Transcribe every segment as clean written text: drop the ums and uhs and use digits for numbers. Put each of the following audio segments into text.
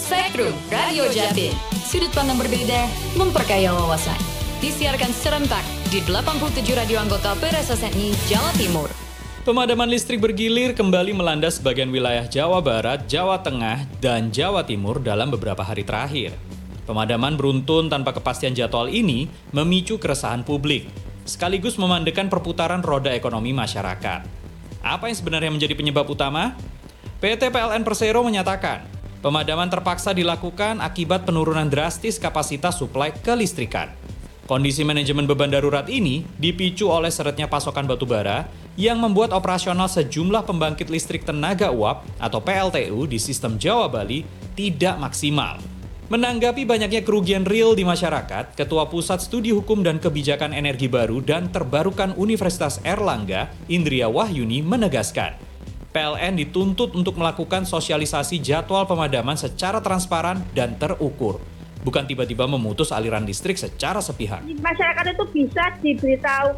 Spektrum Radio Jatim. Sudut pandang berbeda, memperkaya wawasan. Disiarkan serentak di 87 radio anggota PRSSNI Jawa Timur. Pemadaman listrik bergilir kembali melanda sebagian wilayah Jawa Barat, Jawa Tengah, dan Jawa Timur dalam beberapa hari terakhir. Pemadaman beruntun tanpa kepastian jadwal ini memicu keresahan publik, sekaligus memandekan perputaran roda ekonomi masyarakat. Apa yang sebenarnya menjadi penyebab utama? PT PLN Persero menyatakan, pemadaman terpaksa dilakukan akibat penurunan drastis kapasitas suplai kelistrikan. Kondisi manajemen beban darurat ini dipicu oleh seretnya pasokan batubara yang membuat operasional sejumlah pembangkit listrik tenaga uap atau PLTU di sistem Jawa Bali tidak maksimal. Menanggapi banyaknya kerugian real di masyarakat, Ketua Pusat Studi Hukum dan Kebijakan Energi Baru dan Terbarukan Universitas Erlangga, Indria Wahyuni menegaskan, PLN dituntut untuk melakukan sosialisasi jadwal pemadaman secara transparan dan terukur, bukan tiba-tiba memutus aliran listrik secara sepihak. Masyarakat itu bisa diberitahu,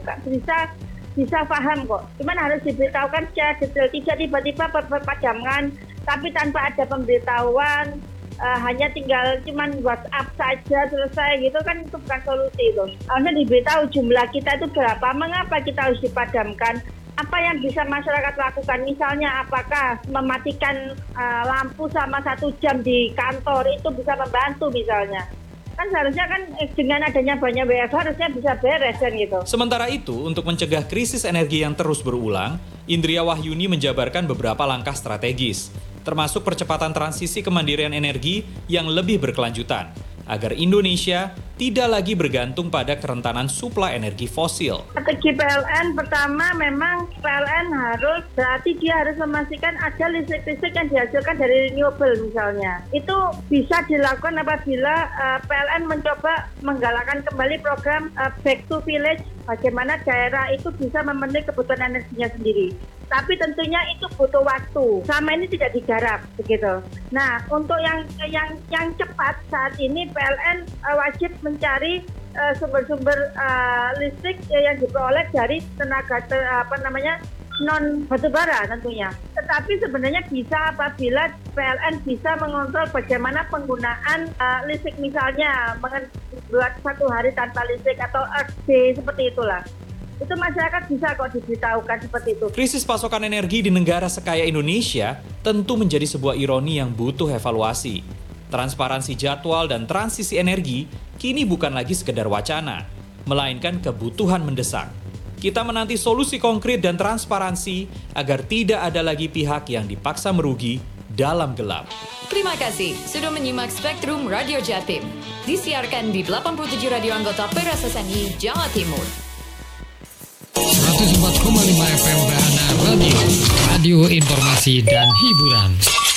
bisa paham kok. Cuman harus diberitahukan secara detail, tidak tiba-tiba berpadamkan, tapi tanpa ada pemberitahuan, hanya tinggal cuman WhatsApp saja selesai gitu kan, itu bukan solusi itu. Harusnya diberitahu jumlah kita itu berapa, mengapa kita harus dipadamkan, apa yang bisa masyarakat lakukan, misalnya apakah mematikan lampu sama 1 jam di kantor itu bisa membantu misalnya. Kan seharusnya kan dengan adanya banyak WFH harusnya bisa beres kan gitu. Sementara itu, untuk mencegah krisis energi yang terus berulang, Indria Wahyuni menjabarkan beberapa langkah strategis, termasuk percepatan transisi kemandirian energi yang lebih berkelanjutan, agar Indonesia tidak lagi bergantung pada kerentanan suplai energi fosil. Strategi PLN pertama memang PLN berarti dia harus memastikan ada listrik-listrik yang dihasilkan dari renewable misalnya. Itu bisa dilakukan apabila PLN mencoba menggalakkan kembali program Back to Village, bagaimana daerah itu bisa memenuhi kebutuhan energinya sendiri. Tapi tentunya itu butuh waktu. Sama ini tidak digarap begitu. Nah, untuk yang cepat saat ini PLN wajib mencari sumber-sumber listrik yang diperoleh dari tenaga non batubara tentunya. Tetapi sebenarnya bisa apabila PLN bisa mengontrol bagaimana penggunaan listrik, misalnya membuat 1 hari tanpa listrik atau Earth Day seperti itulah. Itu masyarakat bisa kok diberitahukan seperti itu. Krisis pasokan energi di negara sekaya Indonesia tentu menjadi sebuah ironi yang butuh evaluasi. Transparansi jadwal dan transisi energi kini bukan lagi sekedar wacana, melainkan kebutuhan mendesak. Kita menanti solusi konkret dan transparansi agar tidak ada lagi pihak yang dipaksa merugi dalam gelap. Terima kasih sudah menyimak Spektrum Radio Jatim. Disiarkan di 87 radio anggota PRSSNI Jawa Timur. 104,5 FM Bahana Radio, radio informasi dan hiburan.